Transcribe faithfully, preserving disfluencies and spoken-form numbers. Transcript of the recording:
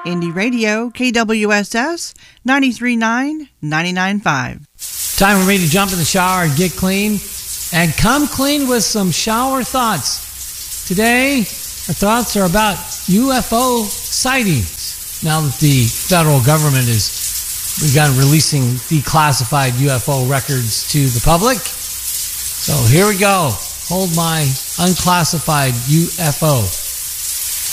Indie Radio, K W S S, ninety-three point nine, ninety-nine point five. Time for me to jump in the shower and get clean. And come clean with some shower thoughts. Today, our thoughts are about U F O sightings. Now that the federal government has begun releasing declassified U F O records to the public. So here we go. Hold my unclassified U F O.